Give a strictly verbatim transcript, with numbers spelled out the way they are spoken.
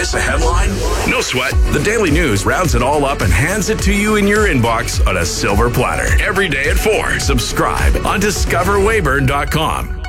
miss a headline? No sweat. The Daily News rounds it all up and hands it to you in your inbox on a silver platter. Every day at four. Subscribe on discover weyburn dot com.